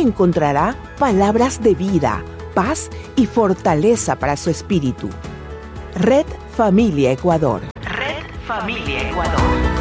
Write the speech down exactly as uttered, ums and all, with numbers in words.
encontrará palabras de vida, paz y fortaleza para su espíritu. Red Familia Ecuador. Red Familia Ecuador.